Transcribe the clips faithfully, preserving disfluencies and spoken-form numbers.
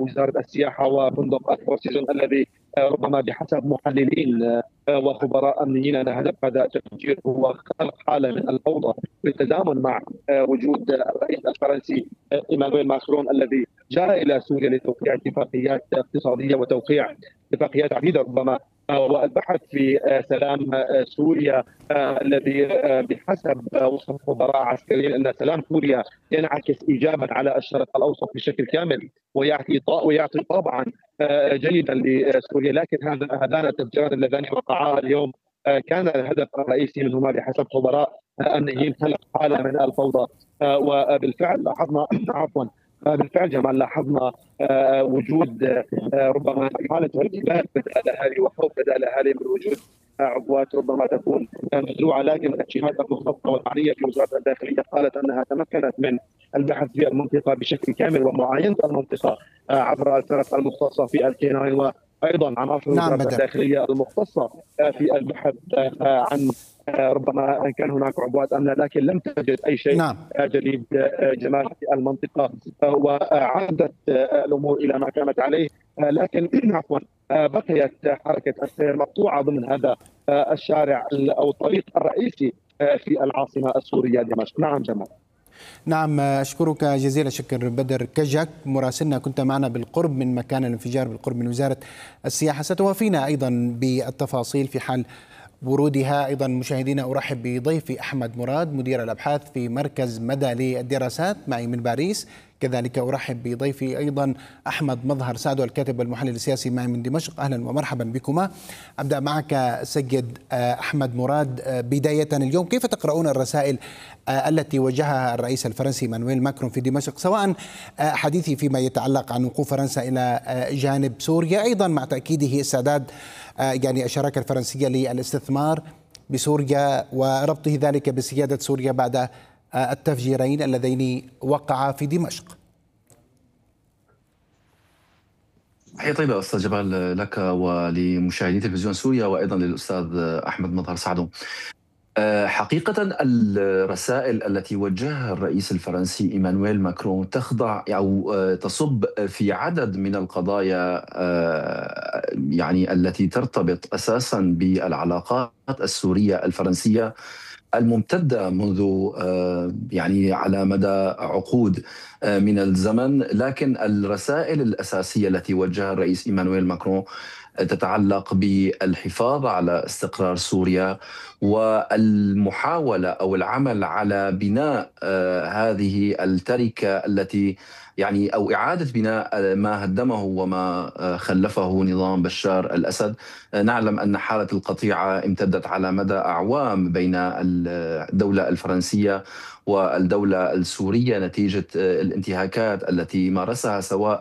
وزارة السياحة وفندق الفور سيزون الذي ربما بحسب محللين وخبراء امنيين ان هدف هذا التفجير هو خلق حاله من الفوضى بالتزامن مع وجود الرئيس الفرنسي ايمانويل ماكرون الذي جاء الى سوريا لتوقيع اتفاقيات اقتصاديه وتوقيع اتفاقيات عديده ربما والبحث في سلام سوريا الذي بحسب وصف خبراء عسكريين ان سلام سوريا ينعكس ايجابا على الشرق الاوسط بشكل كامل ويعطي ويعطي طابعا جيدا لسوريا، لكن هذا هذان التفجيرات اللذان وقعا اليوم كان الهدف الرئيسي منهما بحسب خبراء امنيين خلق حاله من الفوضى. وبالفعل لاحظنا عفوا بالفعل جمال لاحظنا وجود ربما حاله ارتباك لدى الاهالي وخوف لدى الاهالي من وجود عبوات ربما تكون مزروعه، لكن الجهات المختصه والمعنيه في وزاره الداخليه قالت انها تمكنت من البحث في المنطقه بشكل كامل ومعاينه المنطقه عبر الفرق المختصه في الكيناين وايضا عناصر نعم وزاره الداخليه المختصه في البحث عن ربما كان هناك عبوات امنه، لكن لم تجد اي شيء نعم. جديد جمال في المنطقه وعادت الامور الى ما كانت عليه، لكن عفوا بقيت حركه السير مقطوعه ضمن هذا الشارع او الطريق الرئيسي في العاصمه السوريه دمشق. نعم جمال. نعم، أشكرك جزيل الشكر بدر كجك مراسلنا، كنت معنا بالقرب من مكان الانفجار بالقرب من وزارة السياحة. ستوافينا أيضا بالتفاصيل في حال ورودها. أيضا مشاهدينا أرحب بضيفي أحمد مراد مدير الأبحاث في مركز مدى للدراسات معي من باريس، كذلك أرحب بضيفي أيضا أحمد مظهر سعدو الكاتب والمحلل السياسي معي من دمشق. أهلا ومرحبا بكما. أبدأ معك سيد أحمد مراد، بداية اليوم كيف تقرؤون الرسائل التي وجهها الرئيس الفرنسي ايمانويل ماكرون في دمشق، سواء حديثي فيما يتعلق عن وقوف فرنسا إلى جانب سوريا، أيضا مع تأكيده استعداد يعني الشراكة الفرنسية للاستثمار بسوريا وربطه ذلك بسيادة سوريا بعد التفجيرين اللذين وقعا في دمشق؟ تحية طيبة أستاذ جبال لك ولمشاهدي تلفزيون سوريا وأيضا للأستاذ أحمد مظهر سعدو. حقيقة الرسائل التي وجهها الرئيس الفرنسي إيمانويل ماكرون تخضع أو تصب في عدد من القضايا يعني التي ترتبط أساسا بالعلاقات السورية الفرنسية الممتدة منذ يعني على مدى عقود من الزمن، لكن الرسائل الأساسية التي وجهها الرئيس إيمانويل ماكرون تتعلق بالحفاظ على استقرار سوريا والمحاولة أو العمل على بناء هذه التركة التي يعني أو إعادة بناء ما هدمه وما خلفه نظام بشار الأسد. نعلم أن حالة القطيعة امتدت على مدى أعوام بين الدولة الفرنسية والدولة السورية نتيجة الانتهاكات التي مارسها سواء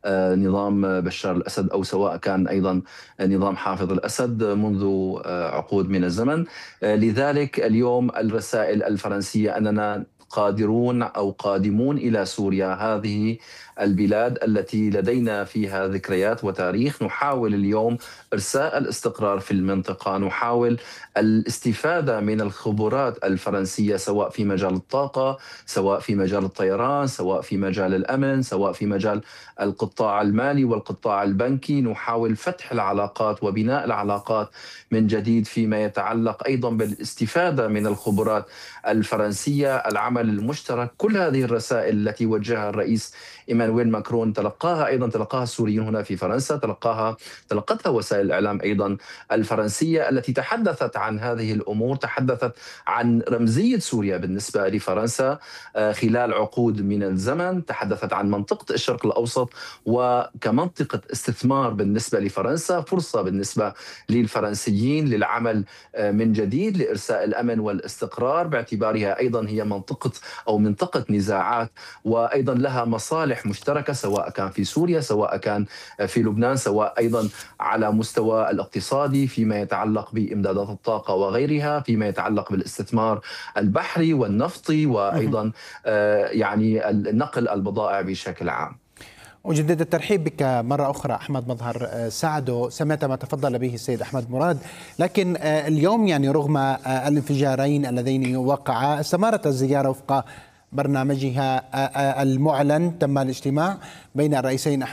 نظام بشار الأسد أو سواء كان أيضا نظام حافظ الأسد منذ عقود من الزمن. لذلك اليوم الرسائل الفرنسية أننا قادرون أو قادمون إلى سوريا، هذه البلاد التي لدينا فيها ذكريات وتاريخ. نحاول اليوم إرساء الاستقرار في المنطقة، نحاول الاستفادة من الخبرات الفرنسية سواء في مجال الطاقة، سواء في مجال الطيران، سواء في مجال الأمن، سواء في مجال القطاع المالي والقطاع البنكي. نحاول فتح العلاقات وبناء العلاقات من جديد فيما يتعلق أيضا بالاستفادة من الخبرات الفرنسية، العمل المشترك. كل هذه الرسائل التي وجهها الرئيس إيمانويل ماكرون تلقاها أيضا تلقاها السوريون هنا في فرنسا، تلقاها تلقتها وسائل الإعلام أيضا الفرنسية التي تحدثت عن هذه الأمور، تحدثت عن رمزية سوريا بالنسبة لفرنسا خلال عقود من الزمن، تحدثت عن منطقة الشرق الأوسط وكمنطقة استثمار بالنسبة لفرنسا، فرصة بالنسبة للفرنسيين للعمل من جديد لإرساء الأمن والاستقرار، باعتبارها أيضا هي منطقة أو منطقة نزاعات وأيضا لها مصالح مشتركة سواء كان في سوريا سواء كان في لبنان، سواء أيضا على مستوى الاقتصادي فيما يتعلق بإمدادات الطاقة وغيرها، فيما يتعلق بالاستثمار البحري والنفطي وأيضا يعني نقل البضائع بشكل عام. أجدد الترحيب بك مرة أخرى أحمد مظهر سعدو. سمعت ما تفضل به السيد أحمد مراد، لكن اليوم يعني رغم الانفجارين اللذين وقعا استمرت الزيارة وفق برنامجها المعلن. تم الاجتماع بين الرئيسين